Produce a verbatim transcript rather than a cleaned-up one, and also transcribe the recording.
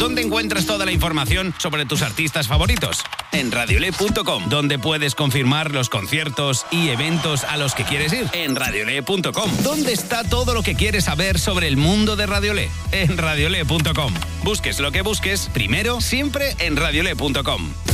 ¿Dónde encuentras toda la información sobre tus artistas favoritos? En radiolé punto com, donde puedes confirmar los conciertos y eventos a los que quieres ir. En radiolé punto com, ¿dónde está todo lo que quieres saber sobre el mundo de Radiolé? En radiolé punto com. Busques lo que busques, primero, siempre en radiolé punto com.